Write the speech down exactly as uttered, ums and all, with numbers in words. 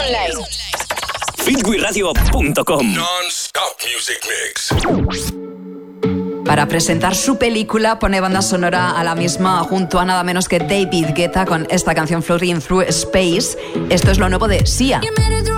online. fitwiradio punto com. Non-stop music mix. Para presentar su película pone banda sonora a la misma junto a nada menos que David Guetta con esta canción Floating Through Space. Esto es lo nuevo de Sia.